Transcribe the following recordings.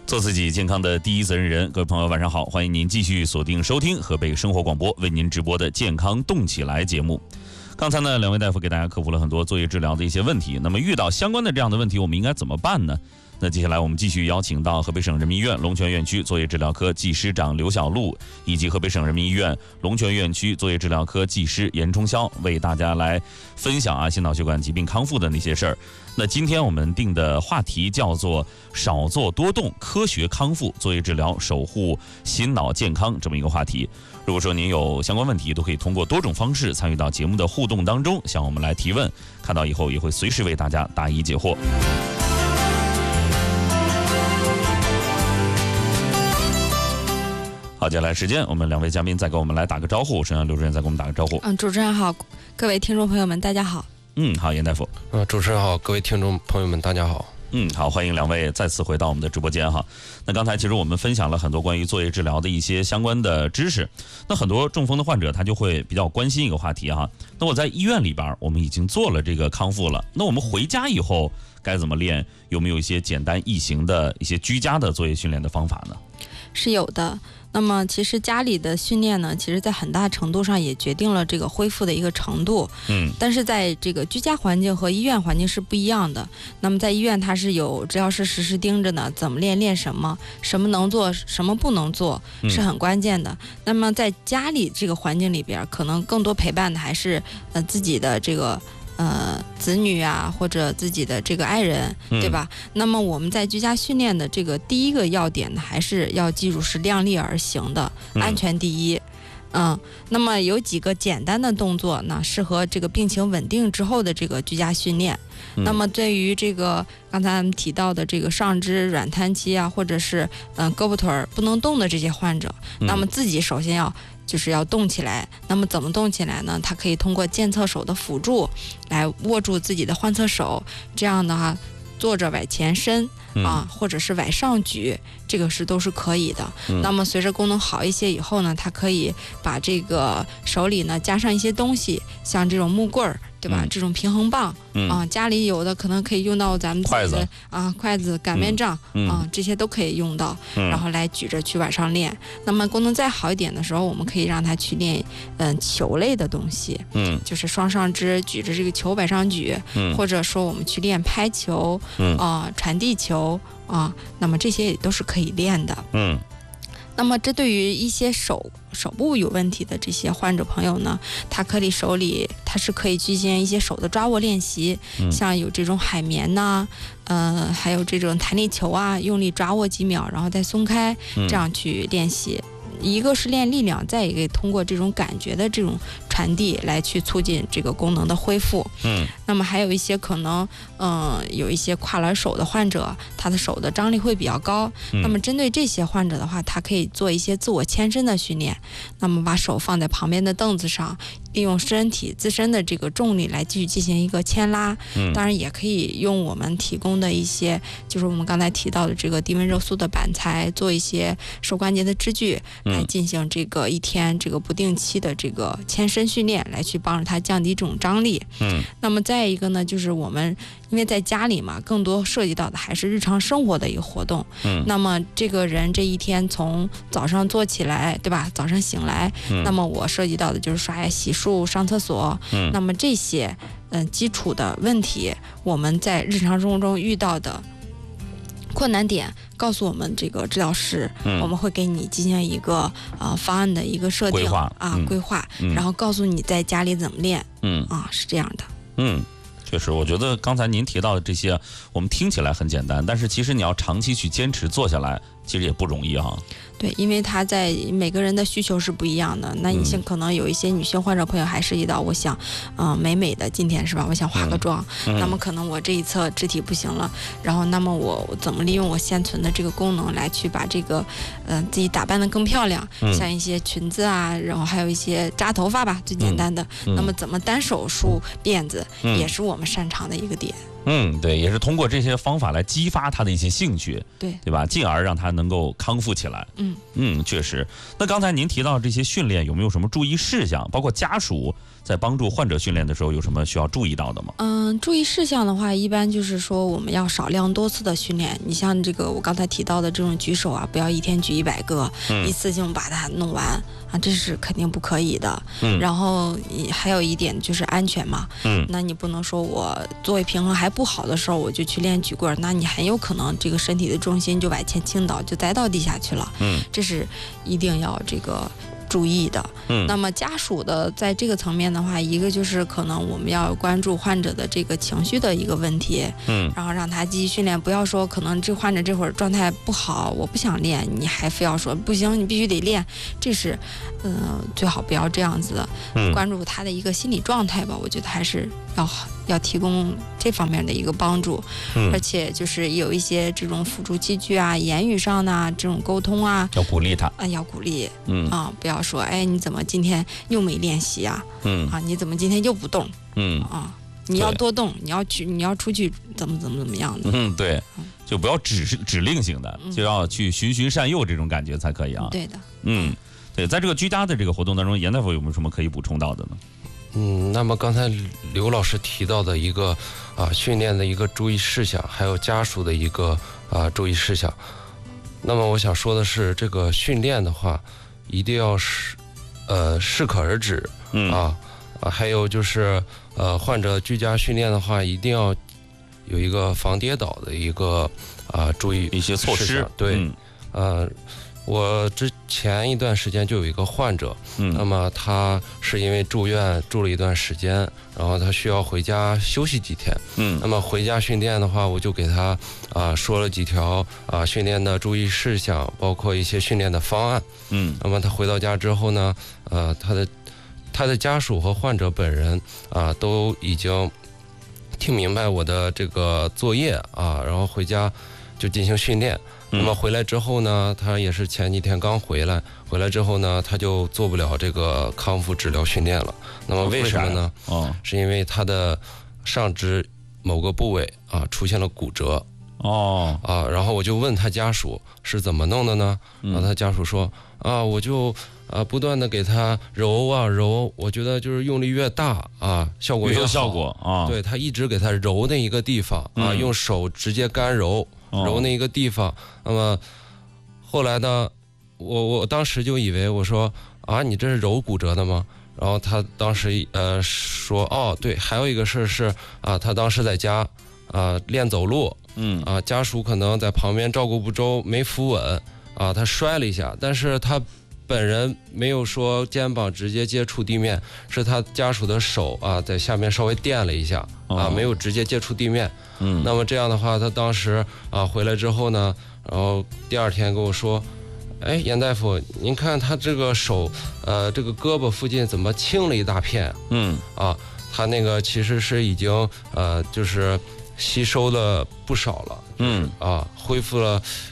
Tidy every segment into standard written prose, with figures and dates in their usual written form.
做自己健康的第一责任人。各位朋友晚上好，欢迎您继续锁定收听河北生活广播为您直播的健康动起来节目。刚才呢，两位大夫给大家科普了很多作业治疗的一些问题，那么遇到相关的这样的问题，我们应该怎么办呢？那接下来我们继续邀请到河北省人民医院龙泉院区作业治疗科技师长刘小璐，以及河北省人民医院龙泉院区作业治疗科技师严冲霄，为大家来分享心脑血管疾病康复的那些事儿。那今天我们定的话题叫做少做多动，科学康复作业治疗，守护心脑健康这么一个话题。如果说您有相关问题，都可以通过多种方式参与到节目的互动当中，向我们来提问，看到以后也会随时为大家答疑解惑。好，接下来时间，我们两位嘉宾再给我们来打个招呼。首先，刘主任再给我们打个招呼。 主持人好，各位听众朋友们，大家好。 好，严大夫。 主持人好，各位听众朋友们，大家好。 好，欢迎两位再次回到我们的直播间哈。那刚才其实我们分享了很多关于作业治疗的一些相关的知识。那很多中风的患者他就会比较关心一个话题哈。那我在医院里边我们已经做了这个康复了，那我们回家以后该怎么练？有没有一些简单易行的一些居家的作业训练的方法呢？ 是有的。那么其实家里的训练呢，其实在很大程度上也决定了这个恢复的一个程度。但是在这个居家环境和医院环境是不一样的。那么在医院它是有，只要是实时盯着呢，怎么练什么，什么能做，什么不能做，是很关键的。那么在家里这个环境里边，可能更多陪伴的还是自己的这个子女啊，或者自己的这个爱人，对吧？那么我们在居家训练的这个第一个要点呢，还是要记住是量力而行的，安全第一。那么有几个简单的动作呢，适合这个病情稳定之后的这个居家训练。那么对于这个刚才我们提到的这个上肢软瘫期啊，或者是胳膊腿不能动的这些患者，那么自己首先要动起来。那么怎么动起来呢？他可以通过健侧手的辅助来握住自己的患侧手，这样的话坐着往前伸或者是往上举，这个都是可以的。那么随着功能好一些以后呢，他可以把这个手里呢加上一些东西，像这种木棍儿，对吧？这种平衡棒家里有的可能可以用到咱们自己的筷子、擀面杖这些都可以用到，然后来举着去往上练。那么功能再好一点的时候，我们可以让他去练球类的东西，就是双上肢举着这个球往上举，或者说我们去练拍球传递球那么这些也都是可以练的。那么这对于一些手部有问题的这些患者朋友呢，他手里是可以进行一些手的抓握练习，像有这种海绵呐，还有这种弹力球啊，用力抓握几秒，然后再松开，这样去练习。一个是练力量，再一个通过这种感觉的这种传递来去促进这个功能的恢复。那么还有一些可能有一些跨栏手的患者，他的手的张力会比较高，那么针对这些患者的话，他可以做一些自我牵伸的训练。那么把手放在旁边的凳子上，利用身体自身的这个重力来继续进行一个牵拉。当然也可以用我们提供的一些，就是我们刚才提到的这个低温热塑的板材，做一些手关节的支具，来进行这个一天这个不定期的这个牵伸训练，来去帮助他降低这种张力。那么再一个呢，就是我们因为在家里嘛，更多涉及到的还是日常生活的一个活动。那么这个人这一天从早上做起来，对吧？早上醒来，那么我涉及到的就是刷牙、洗漱、上厕所。那么这些基础的问题，我们在日常生活中遇到的困难点，告诉我们这个治疗师，我们会给你进行一个方案的一个设定规划，然后告诉你在家里怎么练。是这样的。 确实，我觉得刚才您提到的这些，我们听起来很简单，但是其实你要长期去坚持做下来，其实也不容易哈。 对，因为他在每个人的需求是不一样的。那可能有一些女性患者朋友还涉及到，我想，美的今天是吧？我想化个妆，那么可能我这一侧肢体不行了，然后那么我怎么利用我现存的这个功能来去把这个，自己打扮得更漂亮，像一些裙子啊，然后还有一些扎头发吧，最简单的。那么怎么单手梳辫子，也是我们擅长的一个点。 对，也是通过这些方法来激发他的一些兴趣，对吧？进而让他能够康复起来。确实。那刚才您提到这些训练有没有什么注意事项？包括家属在帮助患者训练的时候有什么需要注意到的吗？ 注意事项的话，一般就是说我们要少量多次的训练。你像这个我刚才提到的这种举手啊，不要一天举100个，一次性把它弄完啊，这是肯定不可以的。然后还有一点就是安全嘛。那你不能说我座位平衡还不好的时候我就去练举棍，那你很有可能这个身体的重心就往前倾倒，就栽到地下去了。这是一定要这个注意的。那么家属的在这个层面的话，一个就是可能我们要关注患者的这个情绪的一个问题，然后让他继续训练，不要说可能这患者这会儿状态不好，我不想练，你还非要说不行，你必须得练，这是最好不要这样子的。关注他的一个心理状态吧，我觉得还是要提供这方面的一个帮助。而且就是有一些这种辅助器具啊，言语上的这种沟通啊， 要鼓励他要鼓励。不要说你怎么今天又没练习啊？你怎么今天又不动？你要多动，你要出去怎么样的？ 对，就不要指令型的，就要去循循善诱这种感觉才可以啊。 对的。 对，在这个居家的这个活动当中，严大夫有没有什么可以补充到的呢？ 那么刚才刘老师提到的一个训练的一个注意事项，还有家属的一个注意事项。那么我想说的是，这个训练的话，一定要适可而止还有就是患者居家训练的话，一定要有一个防跌倒的一个注意一些措施。 对，我之前一段时间就有一个患者，那么他是因为住院住了一段时间，然后他需要回家休息几天。那么回家训练的话，我就给他说了几条训练的注意事项，包括一些训练的方案。那么他回到家之后呢，他的家属和患者本人都已经听明白我的这个作业然后回家就进行训练。那么回来之后呢，他也是前几天刚回来之后呢，他就做不了这个康复治疗训练了。那么为什么呢？是因为他的上肢某个部位出现了骨折。然后我就问他家属是怎么弄的呢？然后他家属说我就不断的给他揉，我觉得就是用力越大效果越好。 有效果对，他一直给他揉那一个地方用手直接干揉那一个地方。那么后来呢，我当时就以为我说你这是揉骨折的吗？然后他当时说对，还有一个事是他当时在家练走路，家属可能在旁边照顾不周，没扶稳他摔了一下，但是他本人没有说肩膀直接接触地面，是他家属的手在下面稍微垫了一下没有直接接触地面。那么这样的话，他当时回来之后呢，然后第二天跟我说，严大夫，您看他这个手这个胳膊附近怎么青了一大片？他那个其实是已经就是吸收了不少了，恢复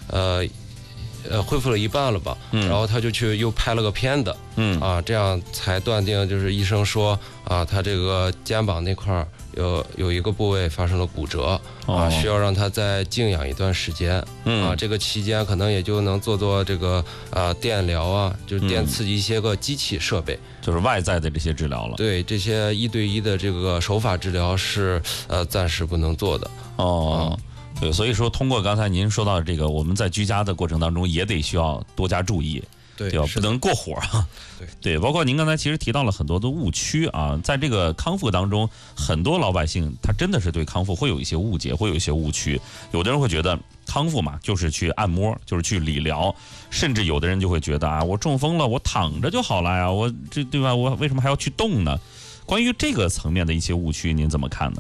了一半了吧。然后他就去又拍了个片子，这样才断定，就是医生说他这个肩膀那块有一个部位发生了骨折，需要让他再静养一段时间。这个期间可能也就能做这个电疗就是电刺激一些个机器设备， 就是外在的这些治疗了。 对，这些1对1的这个手法治疗是暂时不能做的。 对，所以说通过刚才您说到的这个，我们在居家的过程当中也得需要多加注意。对吧？不能过火对，包括您刚才其实提到了很多的误区在这个康复当中，很多老百姓他真的是对康复会有一些误解，会有一些误区。有的人会觉得康复嘛，就是去按摩，就是去理疗，甚至有的人就会觉得我中风了，我躺着就好了呀，对吧？我为什么还要去动呢？关于这个层面的一些误区，您怎么看呢？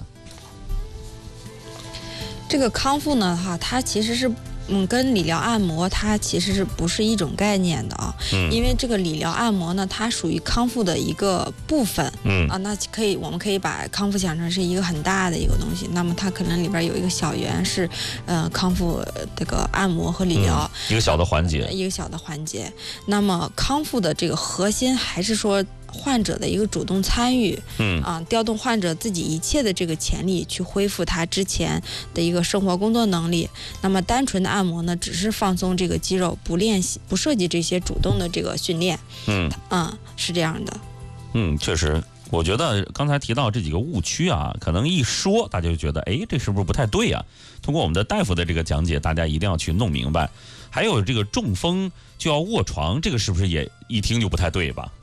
这个康复呢，它其实是跟理疗按摩它其实是不是一种概念的因为这个理疗按摩呢，它属于康复的一个部分，那我们可以把康复想成是一个很大的一个东西，那么它可能里边有一个小圆是康复这个按摩和理疗， 一个小的环节， 那么康复的这个核心还是说患者的一个主动参与，调动患者自己一切的这个潜力去恢复他之前的一个生活工作能力。那么单纯的按摩呢，只是放松这个肌肉，不练习，不涉及这些主动的这个训练。是这样的。 确实。我觉得刚才提到这几个误区啊，可能一说大家就觉得，哎，这是不是不太对啊？通过我们的大夫的这个讲解，大家一定要去弄明白。还有这个中风就要卧床，这个是不是也一听就不太对吧？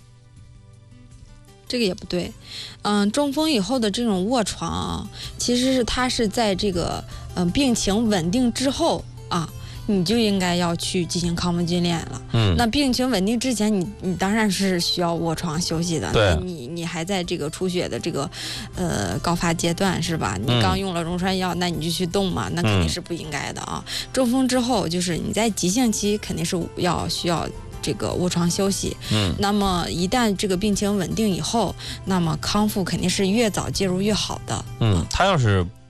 这个也不对。中风以后的这种卧床啊，其实是它是在这个病情稳定之后啊，你就应该要去进行康复训练了。那病情稳定之前，你当然是需要卧床休息的。 对， 你还在这个出血的这个高发阶段是吧？你刚用了溶栓药，那你就去动嘛，那肯定是不应该的啊。中风之后，就是你在急性期肯定是需要这个卧床休息。那么一旦这个病情稳定以后，那么康复肯定是越早介入越好的。 他要是